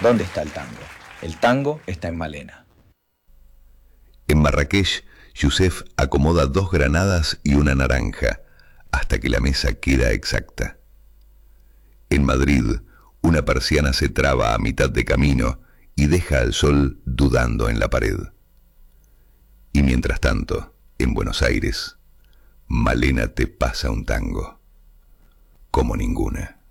¿Dónde está el tango? El tango está en Malena. En Marrakech, Yusef acomoda 2 granadas y una naranja, hasta que la mesa queda exacta. En Madrid, una persiana se traba a mitad de camino y deja al sol dudando en la pared. Y mientras tanto, en Buenos Aires, Malena te pasa un tango como ninguna.